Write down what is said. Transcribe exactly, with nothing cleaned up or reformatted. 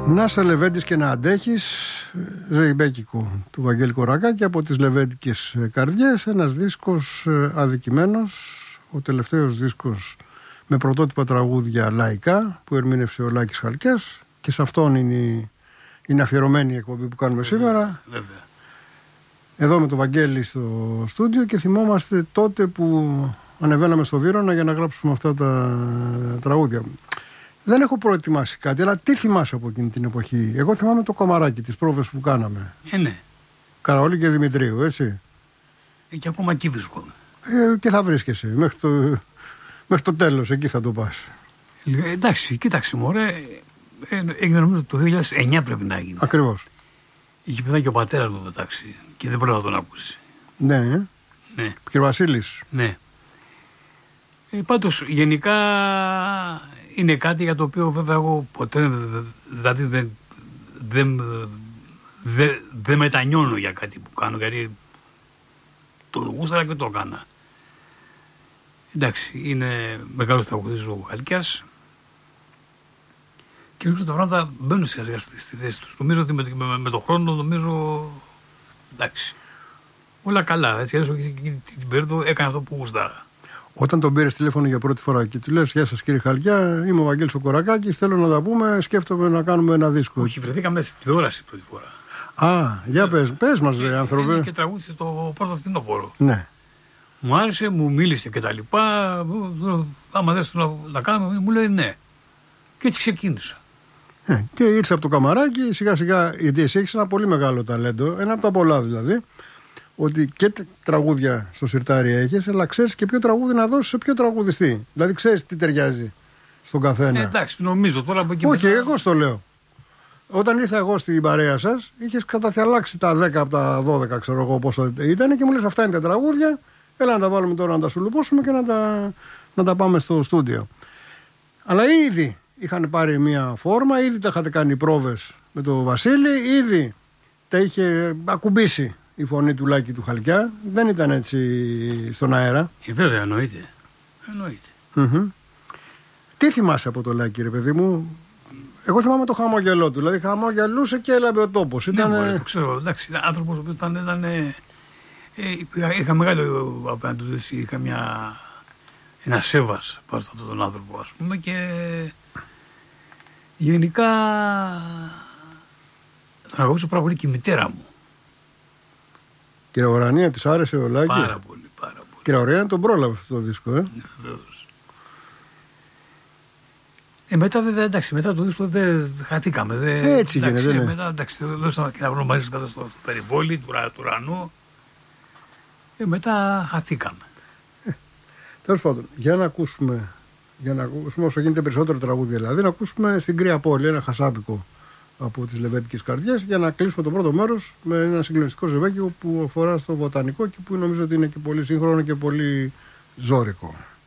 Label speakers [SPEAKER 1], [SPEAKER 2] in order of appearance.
[SPEAKER 1] Να σε Λεβέντης και να αντέχεις, Ζεϊμπέκικο του Βαγγέλη Κορακάκη, από τις Λεβέντικες Καρδιές, ένας δίσκος αδικημένος, ο τελευταίος δίσκος με πρωτότυπα τραγούδια λαϊκά που ερμήνευσε ο Λάκης Χαλκιάς, και σε αυτόν είναι, είναι αφιερωμένη η εκπομπή που κάνουμε βέβαια, σήμερα. Βέβαια. Εδώ με τον Βαγγέλη στο στούντιο, και θυμόμαστε τότε που ανεβαίναμε στο Βύρωνα για να γράψουμε αυτά τα τραγούδια. Δεν έχω προετοιμάσει κάτι, αλλά τι θυμάσαι από εκείνη την εποχή? Εγώ θυμάμαι το κομαράκι, τις πρόβες που κάναμε. Ε, ναι. Καραόλη και Δημητρίου, έτσι.
[SPEAKER 2] Ε, και ακόμα εκεί βρίσκομαι.
[SPEAKER 1] Ε, και θα βρίσκεσαι. Μέχρι το, μέχρι το τέλος, εκεί θα το πας.
[SPEAKER 2] Ε, εντάξει, κοίταξε μωρέ. Ε, έγινε νομίζω το δύο χιλιάδες εννιά πρέπει να γίνει.
[SPEAKER 1] Ακριβώς.
[SPEAKER 2] Είχε πεθάνει και ο πατέρας μου μεταξύ και δεν πρέπει να τον ακούσει.
[SPEAKER 1] Ναι, ε. ναι. Κύριε Βασίλης.
[SPEAKER 2] Ναι. Ε, πάντως γενικά είναι κάτι για το οποίο βέβαια εγώ ποτέ δηλαδή δεν δε, δε, δε μετανιώνω για κάτι που κάνω, γιατί το γούσταρα και το έκανα. Εντάξει, είναι μεγάλος τραγουδιστής ο Χαλκιάς και νομίζω τα πράγματα μπαίνουν σιγά σιγά στη θέση τους. Νομίζω ότι με, με, με τον χρόνο νομίζω εντάξει, όλα καλά, έτσι, έτσι την περίοδο έκανα αυτό που γούσταρα.
[SPEAKER 1] Όταν τον πήρες τηλέφωνο για πρώτη φορά και του λες: «Γεια σας κύριε Χαλκιά, είμαι ο Βαγγέλης ο Κορακάκης, θέλω να τα πούμε, σκέφτομαι να κάνουμε ένα δίσκο».
[SPEAKER 2] Όχι, βρεθήκαμε στη τηλεόραση πρώτη φορά.
[SPEAKER 1] Α, για πες, πες μας, ρε άνθρωπε.
[SPEAKER 2] Και τραγούδισε το πρώτο φθινόπωρο.
[SPEAKER 1] Ναι.
[SPEAKER 2] Μου άρεσε, μου μίλησε και τα λοιπά. Άμα δες το να, να κάνουμε, μου λέει ναι. Και έτσι ξεκίνησα.
[SPEAKER 1] Ε, και ήρθε από το καμαράκι, σιγά σιγά, γιατί εσύ έχεις ένα πολύ μεγάλο ταλέντο, ένα από τα πολλά δηλαδή. Ότι και τραγούδια στο σιρτάρι έχεις, αλλά ξέρεις και ποιο τραγούδι να δώσεις σε ποιο τραγουδιστή. Δηλαδή ξέρεις τι ταιριάζει στον καθένα.
[SPEAKER 2] Ε, εντάξει, νομίζω τώρα από εκεί.
[SPEAKER 1] Όχι, μετά... εγώ στο λέω. Όταν ήρθα εγώ στην παρέα σας, είχες καταθιαλλάξει τα δέκα από τα δώδεκα, ξέρω εγώ πόσο ήταν, και μου λες: αυτά είναι τα τραγούδια. Έλα να τα βάλουμε τώρα να τα σουλουπώσουμε και να τα, να τα πάμε στο στούντιο. Αλλά ήδη είχαν πάρει μια φόρμα, ήδη τα είχατε κάνει πρόβες με τον Βασίλη, ήδη τα είχε ακουμπήσει η φωνή του Λάκη του Χαλκιά. Δεν ήταν έτσι στον αέρα.
[SPEAKER 2] Ε, βέβαια, εννοείται. εννοείται.
[SPEAKER 1] Mm-hmm. Τι θυμάσαι από το Λάκη, ρε παιδί μου? Εγώ θυμάμαι το χαμόγελό του. Δηλαδή χαμόγελούσε και έλαβε ο τόπος.
[SPEAKER 2] Ναι,
[SPEAKER 1] ήταν...
[SPEAKER 2] μπορεί, το ξέρω. Εντάξει, ήταν άνθρωπος ο οποίος ήταν, ήταν ε, είχα, είχα μεγάλο απέναντι του. Είχα μια, ένα σέβας πάνω σε αυτόν τον άνθρωπο, ας πούμε, και γενικά τον αγαπούσα πάρα πολύ και η μητέρα μου.
[SPEAKER 1] Κύριε Ορανία, της άρεσε ο Λάκη?
[SPEAKER 2] Πάρα πολύ, πάρα πολύ.
[SPEAKER 1] Κύριε Ορανία, τον πρόλαβε αυτό το δίσκο, ε?
[SPEAKER 2] Ναι, βεβαίως. Ε, μετά βέβαια, εντάξει, μετά το δίσκο δεν χαθήκαμε. Δε,
[SPEAKER 1] Έτσι
[SPEAKER 2] εντάξει,
[SPEAKER 1] γίνεται, ναι.
[SPEAKER 2] Μετά, εντάξει, δώσαμε και να βρούμε μαζί κάτω στο, στο περιβόλι του, του ουρανού. Ε, μετά χαθήκαμε.
[SPEAKER 1] Ε, τέλος πάντων, για να ακούσουμε, για να ακούσουμε όσο γίνεται περισσότερο τραγούδια, δηλαδή να ακούσουμε στην Κρύα Πόλη ένα χασάπικο από τις Λεβέντικες Καρδιές, για να κλείσουμε το πρώτο μέρος με ένα συγκλονιστικό ζευγάκι που αφορά στο βοτανικό και που νομίζω ότι είναι και πολύ σύγχρονο και πολύ ζώρικο.